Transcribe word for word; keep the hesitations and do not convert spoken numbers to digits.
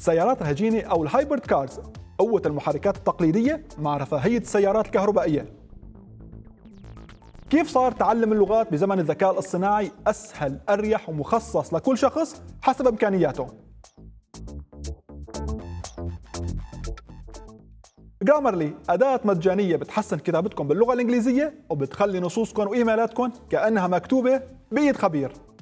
سيارات الهجينة أو الهايبرد كارز، قوة المحركات التقليدية مع رفاهية السيارات الكهربائية. كيف صار تعلم اللغات بزمن الذكاء الاصطناعي أسهل، أريح ومخصص لكل شخص حسب إمكانياته. جرامرلي أداة مجانية بتحسن كتابتكم باللغة الإنجليزية وبتخلي نصوصكم وإيميلاتكم كأنها مكتوبة بإيد خبير.